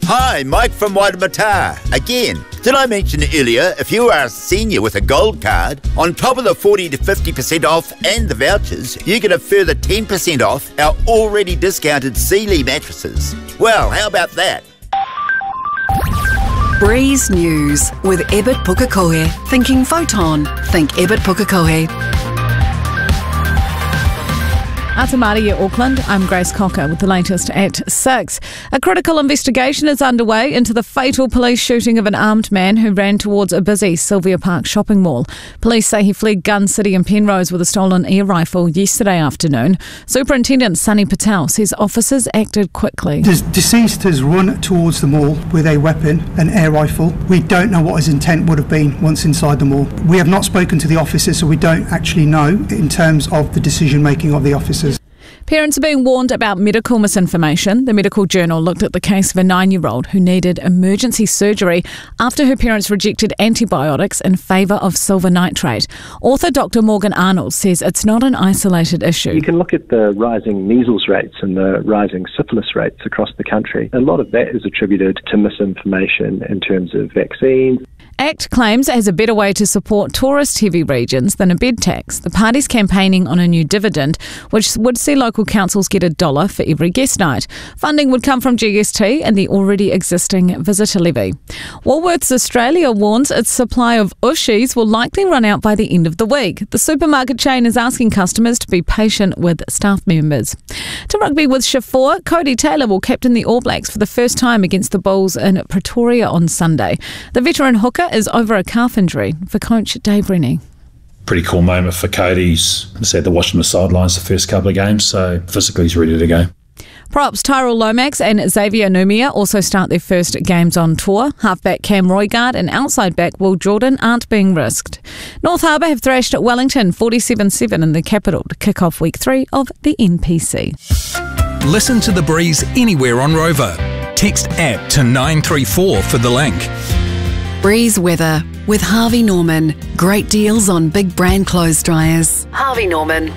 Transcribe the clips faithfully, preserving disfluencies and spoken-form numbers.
Hi, Mike from Waitemata. Again, did I mention earlier, if you are a senior with a gold card, on top of the forty to fifty percent off and the vouchers, you get a further ten percent off our already discounted Sealy mattresses. Well, how about that? Breeze News with Ebert Pukekohe. Thinking Photon. Think Ebert Pukekohe. Atamari, Auckland. I'm Grace Cocker with the latest at six. A critical investigation is underway into the fatal police shooting of an armed man who ran towards a busy Sylvia Park shopping mall. Police say he fled Gun City in Penrose with a stolen air rifle yesterday afternoon. Superintendent Sunny Patel says officers acted quickly. The deceased has run towards the mall with a weapon, an air rifle. We don't know what his intent would have been once inside the mall. We have not spoken to the officers, so we don't actually know in terms of the decision making of the officers. Parents are being warned about medical misinformation. The Medical Journal looked at the case of a nine-year-old who needed emergency surgery after her parents rejected antibiotics in favour of silver nitrate. Author Doctor Morgan Arnold says it's not an isolated issue. You can look at the rising measles rates and the rising syphilis rates across the country. A lot of that is attributed to misinformation in terms of vaccines. ACT claims it has a better way to support tourist-heavy regions than a bed tax. The party's campaigning on a new dividend, which would see local councils get a dollar for every guest night. Funding would come from G S T and the already existing visitor levy. Woolworths Australia warns its supply of Ooshies will likely run out by the end of the week. The supermarket chain is asking customers to be patient with staff members. To rugby with Shafor, Cody Taylor will captain the All Blacks for the first time against the Bulls in Pretoria on Sunday. The veteran hooker is over a calf injury. For coach Dave Rennie. Pretty cool moment for Cody. He's had to watch him the sidelines the first couple of games, so physically he's ready to go. Props Tyrell Lomax and Xavier Numia also start their first games on tour. Halfback Cam Roigard and outside back Will Jordan aren't being risked. North Harbour have thrashed at Wellington forty-seven seven in the capital to kick off week three of the N P C. Listen to The Breeze anywhere on Rover. Text app to nine three four for the link. Breeze weather with Harvey Norman. Great deals on big brand clothes dryers. Harvey Norman.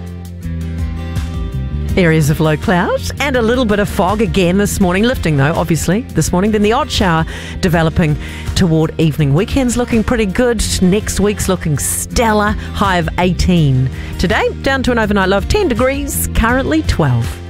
Areas of low cloud and a little bit of fog again this morning, lifting though, obviously, this morning. Then the odd shower developing toward evening. Weekend's looking pretty good. Next week's looking stellar. High of eighteen. Today, down to an overnight low of ten degrees, currently twelve.